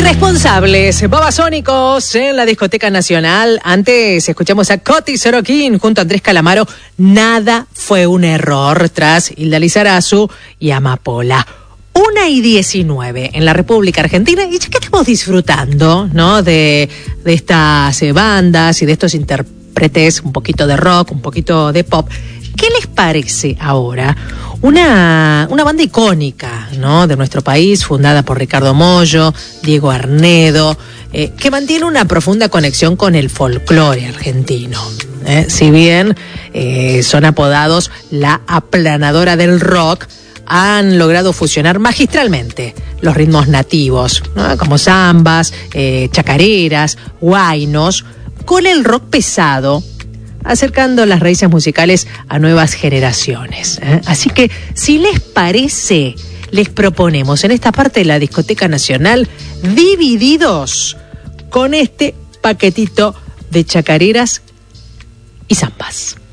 Irresponsables, Babasónicos en la Discoteca Nacional. Antes escuchamos a Coti Sorokin junto a Andrés Calamaro. Nada fue un error tras Hilda Lizarazu y Amapola. 1:19 en la República Argentina. Y ya que estamos disfrutando, ¿no?, de estas bandas y de estos intérpretes, un poquito de rock, un poquito de pop, ¿qué les parece ahora una banda icónica, ¿no?, de nuestro país, fundada por Ricardo Mollo, Diego Arnedo, que mantiene una profunda conexión con el folclore argentino? Si bien son apodados la aplanadora del rock, han logrado fusionar magistralmente los ritmos nativos, ¿no?, como zambas, chacareras, huaynos, con el rock pesado, acercando las raíces musicales a nuevas generaciones. Así que, si les parece, les proponemos en esta parte de la Discoteca Nacional Divididos con este paquetito de chacareras y zambas.